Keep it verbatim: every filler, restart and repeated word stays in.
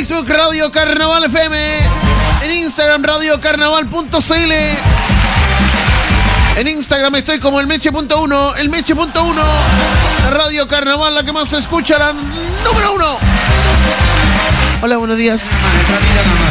Facebook Radio Carnaval F M. En Instagram Radio Carnaval punto c l. En Instagram estoy como el Meche punto uno. El Meche punto uno. La Radio Carnaval, la que más se escucha, la número uno. Hola, buenos días.